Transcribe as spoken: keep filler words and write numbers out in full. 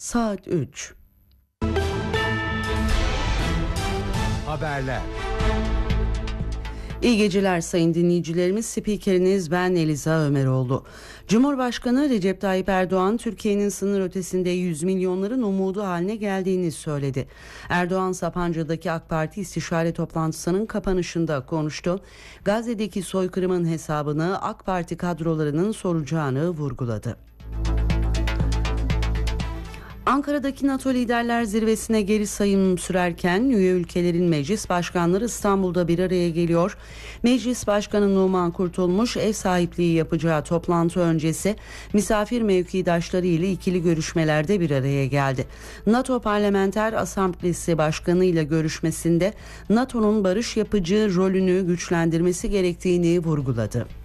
saat üç. Haberler. İyi geceler sayın dinleyicilerimiz. Spikeriniz ben Eliza Ömeroğlu. Cumhurbaşkanı Recep Tayyip Erdoğan, Türkiye'nin sınır ötesinde yüz milyonların umudu haline geldiğini söyledi. Erdoğan, Sapanca'daki AK Parti istişare toplantısının kapanışında konuştu. Gazze'deki soykırımın hesabını AK Parti kadrolarının soracağını vurguladı. Ankara'daki NATO Liderler Zirvesi'ne geri sayım sürerken üye ülkelerin meclis başkanları İstanbul'da bir araya geliyor. Meclis Başkanı Numan Kurtulmuş ev sahipliği yapacağı toplantı öncesi misafir mevkidaşları ile ikili görüşmelerde bir araya geldi. NATO Parlamenter Asamblesi Başkanı ile görüşmesinde NATO'nun barış yapıcı rolünü güçlendirmesi gerektiğini vurguladı.